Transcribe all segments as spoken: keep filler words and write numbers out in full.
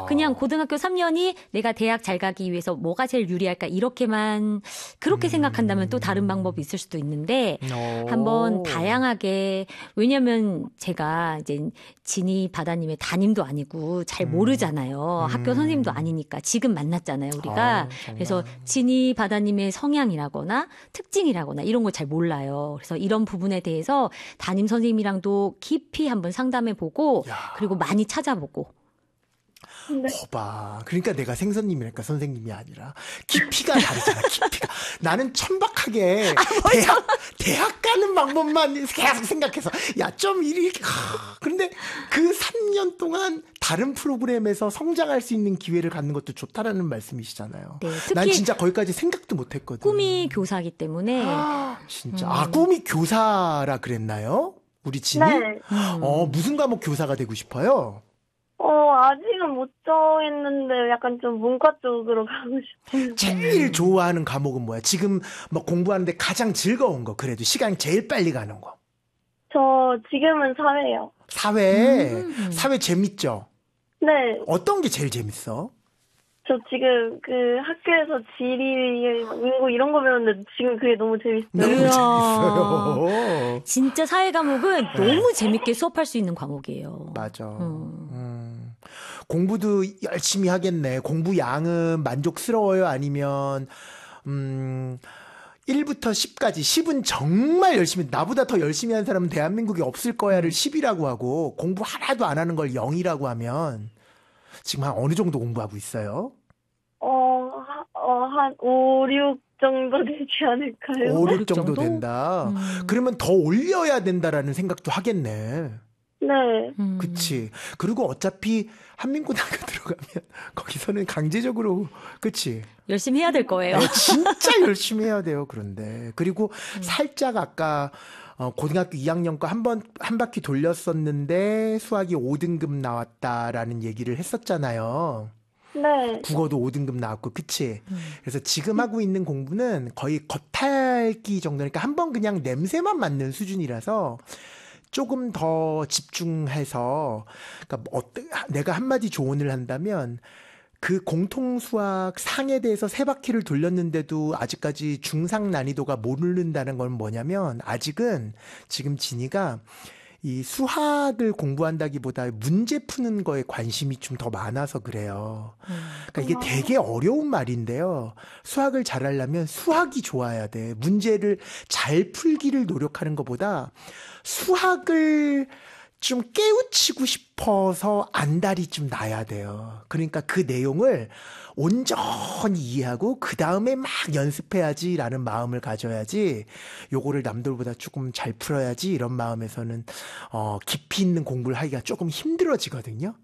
그냥 고등학교 삼 년이 내가 대학 잘 가기 위해서 뭐가 제일 유리할까 이렇게만 그렇게 음. 생각한다면 또 다른 방법이 있을 수도 있는데 오. 한번 다양하게 왜냐하면 제가 이제 진희 바다님의 담임도 아니고 잘 모르잖아요. 음. 학교 선생님도 아니니까 지금 만났잖아요 우리가. 아, 그래서 진희 바다님의 성향이라거나 특징이라거나 이런 걸 잘 몰라요. 그래서 이런 부분에 대해서 담임 선생님이랑도 깊이 한번 상담해보고 야. 그리고 많이 찾아보고. 네. 거봐. 그러니까 내가 생선님이랄까 선생님이 아니라 깊이가 다르잖아. 깊이가. 나는 천박하게 아, 대학 대학 가는 방법만 계속 생각해서 야 좀 이렇게. 그런데 그 삼 년 동안 다른 프로그램에서 성장할 수 있는 기회를 갖는 것도 좋다라는 말씀이시잖아요. 네, 난 진짜 거기까지 생각도 못했거든. 꿈이 교사기 때문에. 아, 진짜. 음. 아 꿈이 교사라 그랬나요? 우리 진이? 네. 음. 어 무슨 과목 교사가 되고 싶어요? 어, 아직은 못 정했는데 약간 좀 문과 쪽으로 가고 싶어요. 제일 좋아하는 과목은 뭐야? 지금 뭐 공부하는데 가장 즐거운 거, 그래도 시간이 제일 빨리 가는 거. 저 지금은 사회요. 사회? 음. 사회 재밌죠? 네. 어떤 게 제일 재밌어? 저 지금 그 학교에서 지리, 인구 이런 거 배우는데 지금 그게 너무 재밌어요. 너무 재밌어요. 진짜 사회 과목은 너무 재밌게 수업할 수 있는 과목이에요. 맞아. 음. 음. 공부도 열심히 하겠네. 공부 양은 만족스러워요? 아니면 음, 일부터 십까지 십은 정말 열심히 나보다 더 열심히 한 사람은 대한민국에 없을 거야를 십이라고 하고 공부 하나도 안 하는 걸 영이라고 하면 지금 한 어느 정도 공부하고 있어요? 어, 어, 한 오, 육 정도 되지 않을까요? 오, 육 정도 된다. 음. 그러면 더 올려야 된다라는 생각도 하겠네. 네. 음. 그치. 그리고 어차피 한민고등학교 들어가면 거기서는 강제적으로, 그치. 열심히 해야 될 거예요. 네, 진짜 열심히 해야 돼요. 그런데. 그리고 음. 살짝 아까 어, 고등학교 이 학년 거 한 번, 한 바퀴 돌렸었는데 수학이 오 등급 나왔다라는 얘기를 했었잖아요. 네. 국어도 오 등급 나왔고, 그치? 음. 그래서 지금 하고 있는 공부는 거의 겉핥기 정도, 그러니까 한 번 그냥 냄새만 맡는 수준이라서 조금 더 집중해서, 그러니까 어떤, 내가 한마디 조언을 한다면, 그 공통수학 상에 대해서 세 바퀴를 돌렸는데도 아직까지 중상 난이도가 모른다는 건 뭐냐면 아직은 지금 진이가 이 수학을 공부한다기보다 문제 푸는 거에 관심이 좀 더 많아서 그래요. 그러니까 이게 되게 어려운 말인데요. 수학을 잘하려면 수학이 좋아야 돼. 문제를 잘 풀기를 노력하는 것보다 수학을 좀 깨우치고 싶어서 안달이 좀 나야 돼요. 그러니까 그 내용을 온전히 이해하고 그 다음에 막 연습해야지라는 마음을 가져야지 요거를 남들보다 조금 잘 풀어야지 이런 마음에서는 어, 깊이 있는 공부를 하기가 조금 힘들어지거든요.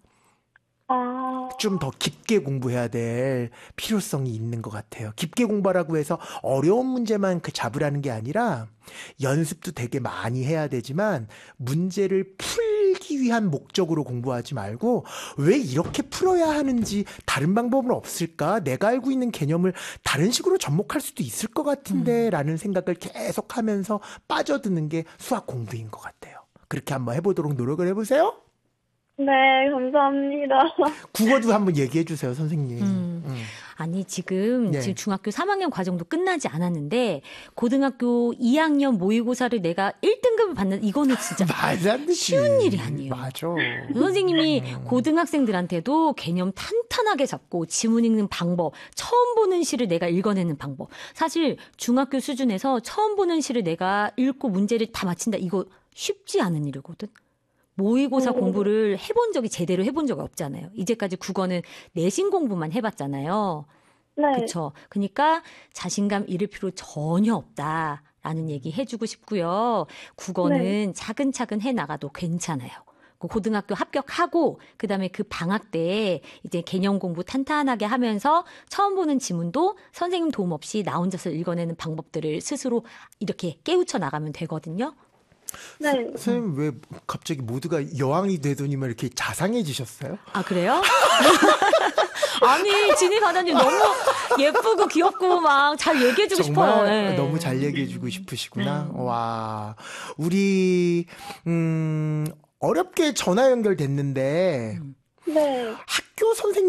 좀 더 깊게 공부해야 될 필요성이 있는 것 같아요. 깊게 공부하라고 해서 어려운 문제만 그 잡으라는 게 아니라 연습도 되게 많이 해야 되지만 문제를 풀기 위한 목적으로 공부하지 말고 왜 이렇게 풀어야 하는지 다른 방법은 없을까? 내가 알고 있는 개념을 다른 식으로 접목할 수도 있을 것 같은데 음. 라는 생각을 계속하면서 빠져드는 게 수학 공부인 것 같아요. 그렇게 한번 해보도록 노력을 해보세요. 네, 감사합니다. 국어도 한번 얘기해 주세요, 선생님. 음. 음. 아니, 지금, 네. 지금 중학교 삼 학년 과정도 끝나지 않았는데, 고등학교 이 학년 모의고사를 내가 일 등급을 받는, 이거는 진짜 쉬운 일이 아니에요. 맞아. 선생님이 음. 고등학생들한테도 개념 탄탄하게 잡고, 지문 읽는 방법, 처음 보는 시를 내가 읽어내는 방법. 사실, 중학교 수준에서 처음 보는 시를 내가 읽고 문제를 다 맞힌다, 이거 쉽지 않은 일이거든. 모의고사 음. 공부를 해본 적이 제대로 해본 적이 없잖아요. 이제까지 국어는 내신 공부만 해봤잖아요. 네. 그렇죠. 그러니까 자신감 잃을 필요 전혀 없다라는 얘기 해주고 싶고요. 국어는 네. 차근차근 해나가도 괜찮아요. 고등학교 합격하고 그다음에 그 방학 때에 이제 개념 공부 탄탄하게 하면서 처음 보는 지문도 선생님 도움 없이 나 혼자서 읽어내는 방법들을 스스로 이렇게 깨우쳐 나가면 되거든요. 네. 선생님 왜 갑자기 모두가 여왕이 되더니만 이렇게 자상해지셨어요? 아 그래요? 아니 진희 바다님 너무 예쁘고 귀엽고 막 잘 얘기해주고 싶어요. 네. 너무 잘 얘기해주고 싶으시구나. 네. 와 우리 음, 어렵게 전화 연결됐는데 네. 학교 선생님